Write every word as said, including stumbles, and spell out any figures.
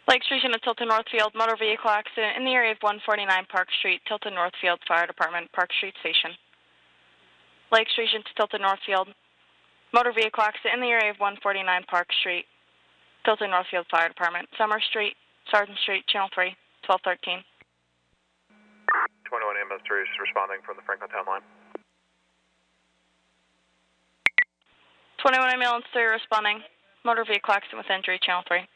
Lake Station to Tilton Northfield, motor vehicle accident in the area of one forty-nine Park Street, Tilton Northfield Fire Department, Park Street Station. Lake Station to Tilton Northfield, motor vehicle accident in the area of one forty-nine Park Street, Tilton Northfield Fire Department, Summer Street, Sergeant Street, Channel three, twelve thirteen. twenty-one ambulance is responding from the Franklin Town line. twenty-one ambulance three responding, motor vehicle accident with injury, Channel three.